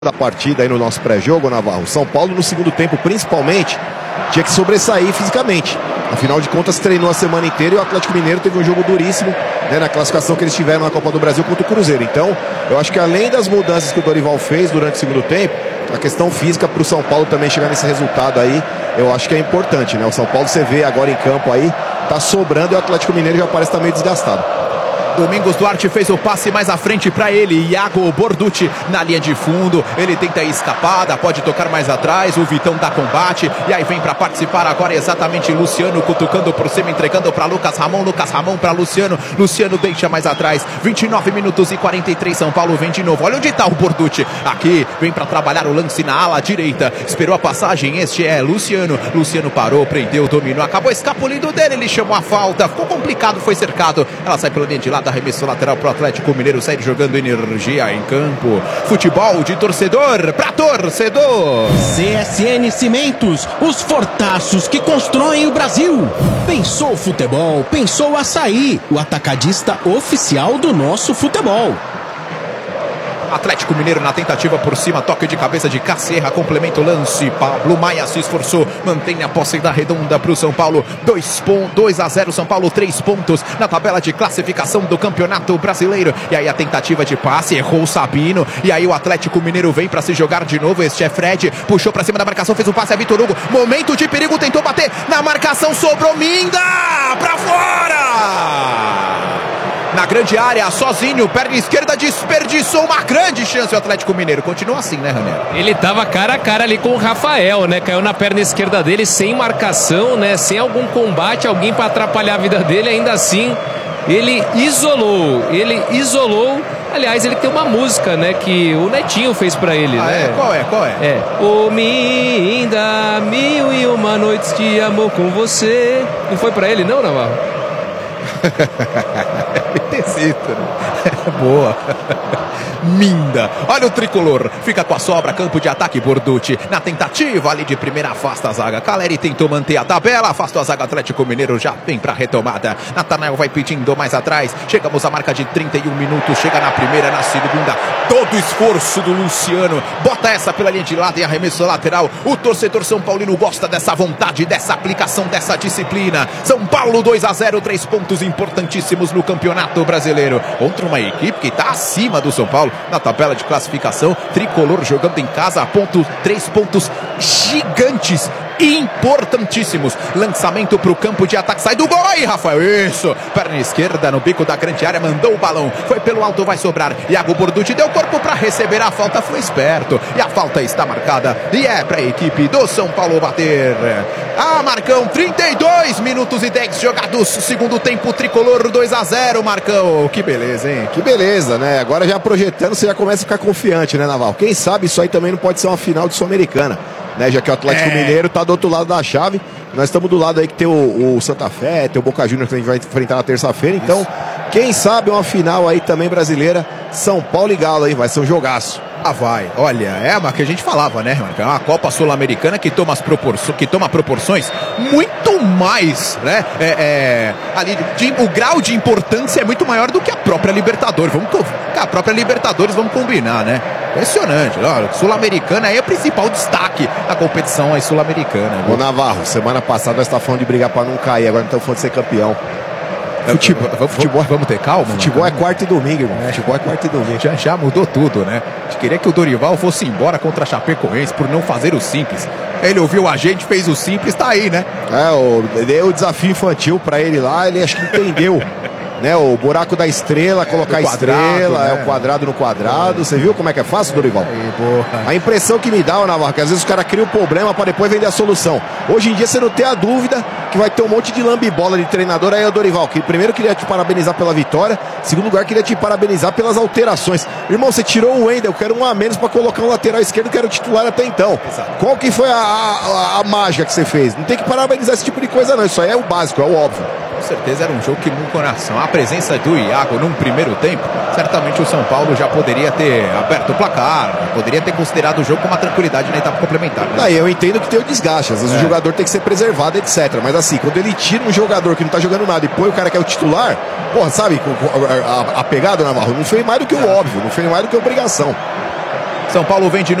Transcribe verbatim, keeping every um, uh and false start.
da partida aí no nosso pré-jogo, Navarro. São Paulo no segundo tempo, principalmente, tinha que sobressair fisicamente. Afinal de contas, treinou a semana inteira e o Atlético Mineiro teve um jogo duríssimo, né, na classificação que eles tiveram na Copa do Brasil contra o Cruzeiro. Então, eu acho que além das mudanças que o Dorival fez durante o segundo tempo, a questão física para o São Paulo também chegar nesse resultado aí, eu acho que é importante, né? O São Paulo, você vê agora em campo aí, tá sobrando e o Atlético Mineiro já parece estar meio desgastado. Domingos Duarte fez o passe mais à frente para ele. Iago Borducci na linha de fundo. Ele tenta a escapada, pode tocar mais atrás. O Vitão dá combate. E aí vem para participar agora exatamente Luciano, cutucando por cima, entregando para Lucas Ramon. Lucas Ramon para Luciano. Luciano deixa mais atrás. vinte e nove minutos e quarenta e três. São Paulo vem de novo. Olha onde está o Borducci. Aqui vem para trabalhar o lance na ala direita. Esperou a passagem. Este é Luciano. Luciano parou, prendeu, dominou. Acabou escapulindo dele. Ele chamou a falta. Ficou complicado, foi cercado. Ela sai pela linha de lado. Arremesso lateral para o Atlético Mineiro, sai jogando energia em campo. Futebol de torcedor para torcedor. C S N Cimentos, os fortaços que constroem o Brasil. Pensou futebol, pensou Açaí, o atacadista oficial do nosso futebol. Atlético Mineiro na tentativa por cima, toque de cabeça de Cacerra, complementa o lance. Pablo Maia se esforçou, mantém a posse da redonda para o São Paulo. dois a zero, São Paulo, três pontos na tabela de classificação do Campeonato Brasileiro. E aí a tentativa de passe, errou o Sabino. E aí o Atlético Mineiro vem para se jogar de novo. Este é Fred, puxou para cima da marcação, fez o passe a Vitor Hugo. Momento de perigo, tentou bater na marcação, sobrou Minda para fora! Na grande área, sozinho, perna esquerda, desperdiçou uma grande chance o Atlético Mineiro. Continua assim, né, Raniero? Ele tava cara a cara ali com o Rafael, né? Caiu na perna esquerda dele, sem marcação, né? Sem algum combate, alguém para atrapalhar a vida dele. Ainda assim, ele isolou, ele isolou. Aliás, ele tem uma música, né? Que o Netinho fez pra ele, ah, né? É? Qual é? Qual é? É. Ô Minda, mil e uma noites de amor com você. Não foi pra ele, não, Navarro? Tecito, boa. Minda, olha o tricolor, fica com a sobra, campo de ataque. Borducci na tentativa ali de primeira, afasta a zaga. Caleri tentou manter a tabela, afastou a zaga. Atlético Mineiro já vem pra retomada. Natanael vai pedindo mais atrás. Chegamos à marca de trinta e um minutos. Chega na primeira, na segunda. Todo o esforço do Luciano, bota essa pela linha de lado e arremesso lateral. O torcedor São Paulino gosta dessa vontade, dessa aplicação, dessa disciplina. São Paulo dois a zero, três pontos importantíssimos no Campeonato Brasileiro contra uma equipe que está acima do São Paulo na tabela de classificação. Tricolor jogando em casa a ponto, três pontos gigantes, importantíssimos. Lançamento para o campo de ataque, sai do gol aí, Rafael, isso, perna esquerda no bico da grande área, mandou o balão, foi pelo alto, vai sobrar. Iago Borducci deu corpo para receber a falta, foi esperto e a falta está marcada e é para a equipe do São Paulo bater. Ah, Marcão, trinta e dois minutos e dez jogados, segundo tempo, Tricolor dois a zero, Marcão, que beleza, hein? Que beleza, né? Agora já projetando, você já começa a ficar confiante, né, Naval? Quem sabe isso aí também não pode ser uma final de Sul-Americana, né? Já que o Atlético é. Mineiro tá do outro lado da chave, nós estamos do lado aí que tem o, o Santa Fé, tem o Boca Juniors que a gente vai enfrentar na terça-feira, então, quem sabe uma final aí também brasileira, São Paulo e Galo aí, vai ser um jogaço. Ah, vai. Olha, é uma que a gente falava, né, Marcão? É uma Copa Sul-Americana que toma as proporções, que toma proporções muito mais, né? É, é, ali, de, o grau de importância é muito maior do que a própria Libertadores. Vamos, a própria Libertadores, vamos combinar, né? Impressionante. Sul-Americana é o principal destaque da competição aí sul-americana. Ô, Navarro, semana passada nós estávamos falando de brigar para não cair, agora não estamos falando de ser campeão. Futebol, futebol, vamos ter calma? Futebol mano? é quarta e domingo, irmão. É. Futebol é quarta e domingo. Já, já mudou tudo, né? A gente queria que o Dorival fosse embora contra a Chapecoense por não fazer o simples. Ele ouviu a gente, fez o simples, tá aí, né? É, o, deu o desafio infantil pra ele lá, ele acho que entendeu. Né, o buraco da estrela, colocar é, a estrela, né? É o quadrado no quadrado. Você viu como é que é fácil, Dorival? Aí, a impressão que me dá, ô Navarro, que às vezes os caras criam o problema para depois vender a solução. Hoje em dia você não tem a dúvida que vai ter um monte de lambibola de treinador aí, o Dorival, que primeiro queria te parabenizar pela vitória, segundo lugar queria te parabenizar pelas alterações. Irmão, você tirou o Wendel, eu quero um a menos para colocar um lateral esquerdo que era o titular até então. Exato. Qual que foi a, a, a mágica que você fez? Não tem que parabenizar esse tipo de coisa não, isso aí é o básico, é o óbvio. Com certeza era um jogo que no coração. A presença do Iago num primeiro tempo, certamente o São Paulo já poderia ter aberto o placar, poderia ter considerado o jogo com uma tranquilidade na etapa complementar, né? Aí eu entendo que tem o desgaste, às vezes é. o jogador tem que ser preservado, etcétera. Mas assim, quando ele tira um jogador que não tá jogando nada e põe o cara que é o titular, porra, sabe, a, a, a pegada, Navarro, não fez mais do que o óbvio, não fez mais do que a obrigação. São Paulo vem de